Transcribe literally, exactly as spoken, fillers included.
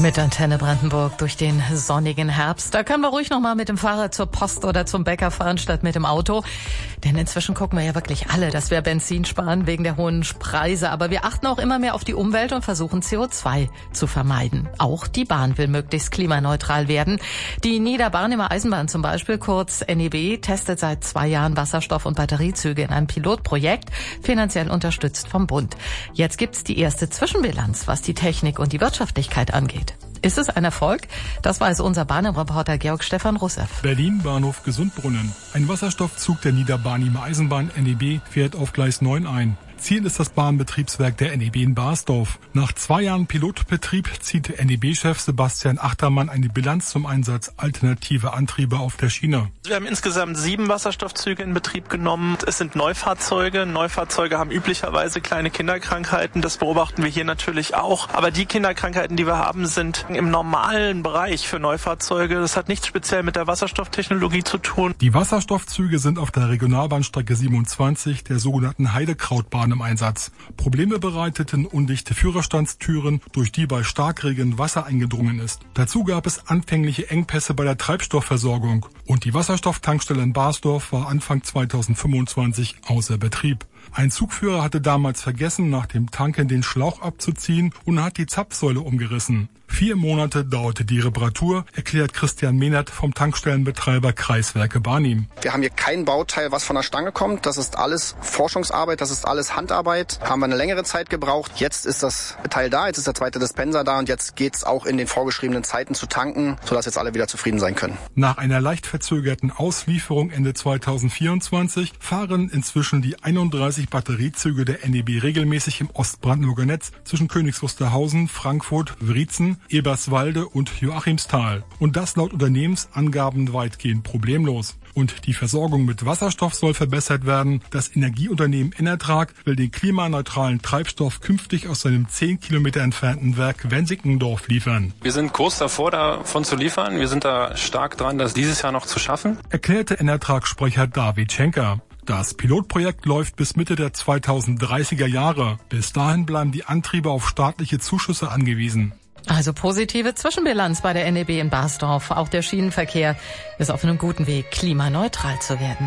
Mit Antenne Brandenburg durch den sonnigen Herbst. Da können wir ruhig noch mal mit dem Fahrrad zur Post oder zum Bäcker fahren statt mit dem Auto. Denn inzwischen gucken wir ja wirklich alle, dass wir Benzin sparen wegen der hohen Preise. Aber wir achten auch immer mehr auf die Umwelt und versuchen C O zwei zu vermeiden. Auch die Bahn will möglichst klimaneutral werden. Die Niederbarnimer Eisenbahn zum Beispiel, kurz N E B, testet seit zwei Jahren Wasserstoff- und Batteriezüge in einem Pilotprojekt, finanziell unterstützt vom Bund. Jetzt gibt's die erste Zwischenbilanz, was die Technik und die Wirtschaftlichkeit angeht. Ist es ein Erfolg? Das weiß unser Bahn-Reporter Georg Stefan Russev. Berlin, Bahnhof Gesundbrunnen. Ein Wasserstoffzug der Niederbarnimer Eisenbahn N E B fährt auf Gleis neun ein. Ziel ist das Bahnbetriebswerk der N E B in Barsdorf. Nach zwei Jahren Pilotbetrieb zieht N E B-Chef Sebastian Achtermann eine Bilanz zum Einsatz alternativer Antriebe auf der Schiene. Wir haben insgesamt sieben Wasserstoffzüge in Betrieb genommen. Es sind Neufahrzeuge. Neufahrzeuge haben üblicherweise kleine Kinderkrankheiten. Das beobachten wir hier natürlich auch. Aber die Kinderkrankheiten, die wir haben, sind im normalen Bereich für Neufahrzeuge. Das hat nichts speziell mit der Wasserstofftechnologie zu tun. Die Wasserstoffzüge sind auf der Regionalbahnstrecke siebenundzwanzig, der sogenannten Heidekrautbahn, im Einsatz. Probleme bereiteten undichte Führerstandstüren, durch die bei Starkregen Wasser eingedrungen ist. Dazu gab es anfängliche Engpässe bei der Treibstoffversorgung. Und die Wasserstofftankstelle in Barsdorf war Anfang zweitausendfünfundzwanzig außer Betrieb. Ein Zugführer hatte damals vergessen, nach dem Tanken den Schlauch abzuziehen und hat die Zapfsäule umgerissen. Vier Monate dauerte die Reparatur, erklärt Christian Mehnert vom Tankstellenbetreiber Kreiswerke Barnim. Wir haben hier kein Bauteil, was von der Stange kommt. Das ist alles Forschungsarbeit, das ist alles Handarbeit. Haben wir eine längere Zeit gebraucht. Jetzt ist das Teil da, jetzt ist der zweite Dispenser da und jetzt geht's auch in den vorgeschriebenen Zeiten zu tanken, sodass jetzt alle wieder zufrieden sein können. Nach einer leicht verzögerten Auslieferung Ende zweitausendvierundzwanzig fahren inzwischen die einunddreißig Batteriezüge der N E B regelmäßig im Ostbrandenburger Netz zwischen Königs Wusterhausen, Frankfurt, Wriezen, Eberswalde und Joachimsthal. Und das laut Unternehmensangaben weitgehend problemlos. Und die Versorgung mit Wasserstoff soll verbessert werden. Das Energieunternehmen Enertrag will den klimaneutralen Treibstoff künftig aus seinem zehn Kilometer entfernten Werk Wensickendorf liefern. Wir sind kurz davor, davon zu liefern. Wir sind da stark dran, das dieses Jahr noch zu schaffen, erklärte Enertrag-Sprecher David Schenker. Das Pilotprojekt läuft bis Mitte der zweitausenddreißiger Jahre. Bis dahin bleiben die Antriebe auf staatliche Zuschüsse angewiesen. Also positive Zwischenbilanz bei der N E B in Barsdorf. Auch der Schienenverkehr ist auf einem guten Weg, klimaneutral zu werden.